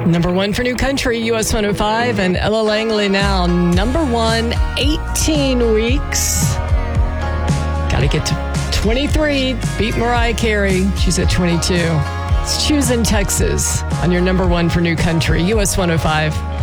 Number one for New Country, US 105, and Ella Langley now. Number one, 18 weeks. Got to get to 23. Beat Mariah Carey. She's at 22. It's Choosing Texas on your number one for New Country, US 105.